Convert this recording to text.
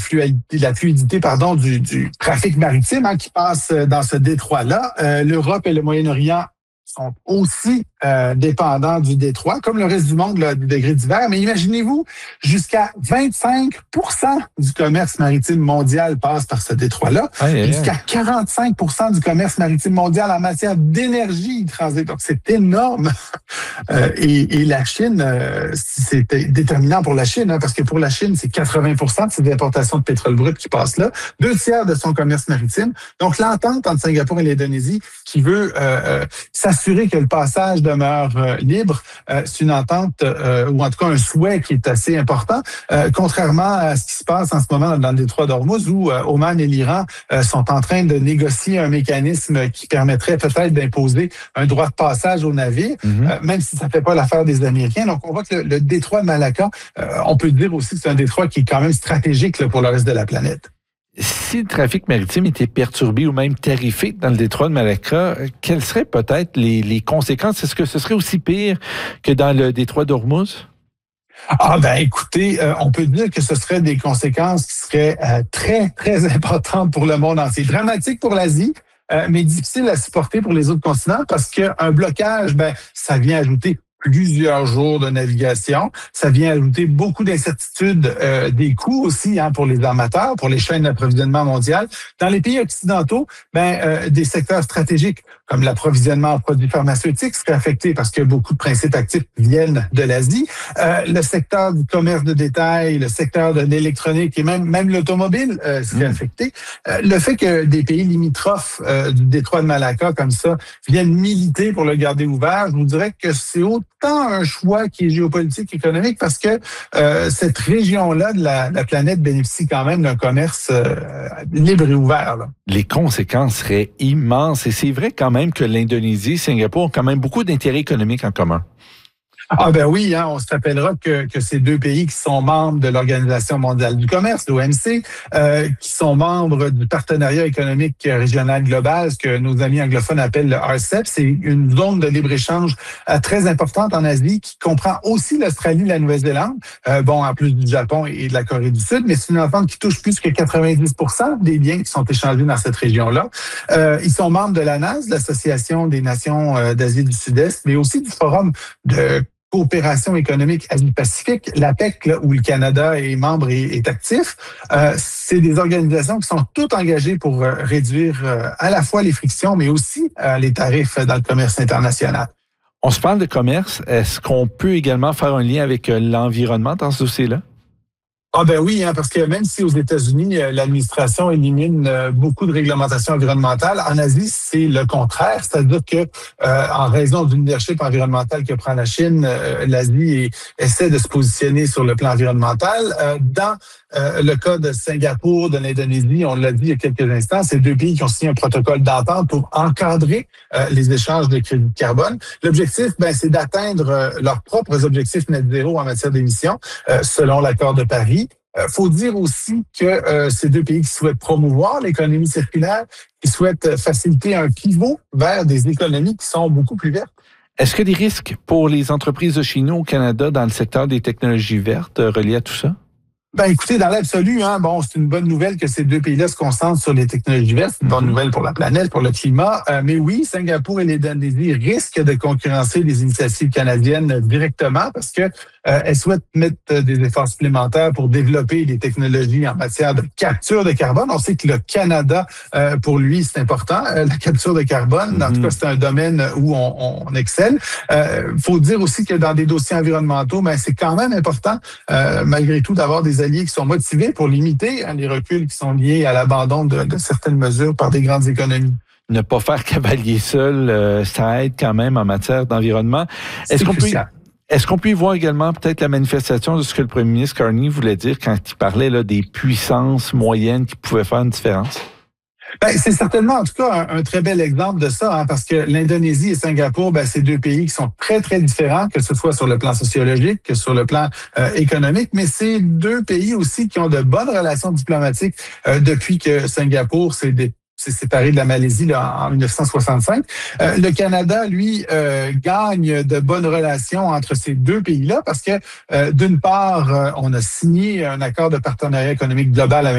la fluidité du trafic maritime qui passe dans ce détroit-là. L'Europe et le Moyen-Orient sont aussi dépendants du détroit, comme le reste du monde là, du degré d'hiver. Mais imaginez-vous, jusqu'à 25% du commerce maritime mondial passe par ce détroit-là. Jusqu'à 45% du commerce maritime mondial en matière d'énergie transite. Donc, c'est énorme. Et la Chine, c'est déterminant pour la Chine, parce que pour la Chine, c'est 80% de ses importations de pétrole brut qui passent là, 2/3 de son commerce maritime. Donc, l'entente entre Singapour et l'Indonésie qui veut s'assurer que le passage demeure libre, c'est une entente, ou en tout cas un souhait qui est assez important, contrairement à ce qui se passe en ce moment dans le détroit d'Ormuz, où Oman et l'Iran sont en train de négocier un mécanisme qui permettrait peut-être d'imposer un droit de passage aux navires, même si ça ne fait pas l'affaire des Américains. Donc, on voit que le détroit de Malacca, on peut dire aussi que c'est un détroit qui est quand même stratégique là, pour le reste de la planète. Si le trafic maritime était perturbé ou même tarifé dans le détroit de Malacca, quelles seraient peut-être les conséquences? Est-ce que ce serait aussi pire que dans le détroit d'Ormuz? Écoutez, on peut dire que ce seraient des conséquences qui seraient très, très importantes pour le monde entier. Dramatique pour l'Asie, mais difficile à supporter pour les autres continents parce qu'un blocage, ça vient ajouter plusieurs jours de navigation. Ça vient ajouter beaucoup d'incertitudes, des coûts aussi pour les armateurs, pour les chaînes d'approvisionnement mondiales. Dans les pays occidentaux, des secteurs stratégiques comme l'approvisionnement en produits pharmaceutiques seraient affectés parce que beaucoup de principes actifs viennent de l'Asie. Le secteur du commerce de détail, le secteur de l'électronique et même l'automobile serait affecté. Le fait que des pays limitrophes du détroit de Malacca comme ça viennent militer pour le garder ouvert, je vous dirais que c'est autant un choix qui est géopolitique, économique, parce que cette région-là de la planète bénéficie quand même d'un commerce libre et ouvert. Là. Les conséquences seraient immenses et c'est vrai quand même que l'Indonésie et Singapour ont quand même beaucoup d'intérêts économiques en commun. Oui, on se rappellera que ces deux pays qui sont membres de l'Organisation mondiale du commerce, l'OMC, qui sont membres du partenariat économique régional global, ce que nos amis anglophones appellent le RCEP, c'est une zone de libre-échange très importante en Asie qui comprend aussi l'Australie et la Nouvelle-Zélande, en plus du Japon et de la Corée du Sud, mais c'est une entente qui touche plus que 90% des biens qui sont échangés dans cette région-là. Ils sont membres de l'ANAS, l'Association des nations d'Asie du Sud-Est, mais aussi du Forum de coopération économique Asie-Pacifique, l'APEC, là, où le Canada est membre et est actif. C'est des organisations qui sont toutes engagées pour réduire à la fois les frictions, mais aussi les tarifs dans le commerce international. On se parle de commerce. Est-ce qu'on peut également faire un lien avec l'environnement dans ce dossier-là? Oui, parce que même si aux États-Unis, l'administration élimine beaucoup de réglementations environnementales, en Asie, c'est le contraire. C'est-à-dire que en raison du leadership environnemental que prend la Chine, l'Asie essaie de se positionner sur le plan environnemental. Dans le cas de Singapour, de l'Indonésie, on l'a dit il y a quelques instants, c'est deux pays qui ont signé un protocole d'entente pour encadrer les échanges de crédits de carbone. L'objectif, c'est d'atteindre leurs propres objectifs net zéro en matière d'émissions, selon l'accord de Paris. Faut dire aussi que ces deux pays qui souhaitent promouvoir l'économie circulaire, qui souhaitent faciliter un pivot vers des économies qui sont beaucoup plus vertes. Est-ce qu'il y a des risques pour les entreprises de chez nous au Canada dans le secteur des technologies vertes reliées à tout ça? Écoutez, dans l'absolu, c'est une bonne nouvelle que ces deux pays-là se concentrent sur les technologies vertes. C'est une bonne nouvelle pour la planète, pour le climat. Mais oui, Singapour et l'Indonésie risquent de concurrencer les initiatives canadiennes directement parce que elles souhaitent mettre des efforts supplémentaires pour développer les technologies en matière de capture de carbone. On sait que le Canada, pour lui, c'est important, la capture de carbone. En tout cas, c'est un domaine où on excelle. Faut dire aussi que dans des dossiers environnementaux, c'est quand même important, malgré tout, d'avoir des alliés qui sont motivés pour limiter les reculs qui sont liés à l'abandon de certaines mesures par des grandes économies. Ne pas faire cavalier seul, ça aide quand même en matière d'environnement. Est-ce qu'on peut y voir également peut-être la manifestation de ce que le premier ministre Carney voulait dire quand il parlait là, des puissances moyennes qui pouvaient faire une différence? C'est certainement, en tout cas, un très bel exemple de ça, parce que l'Indonésie et Singapour, c'est deux pays qui sont très, très différents, que ce soit sur le plan sociologique, que sur le plan économique, mais c'est deux pays aussi qui ont de bonnes relations diplomatiques depuis que Singapour s'est séparé de la Malaisie là, en 1965. Le Canada, lui, gagne de bonnes relations entre ces deux pays-là parce que, d'une part, on a signé un accord de partenariat économique global avec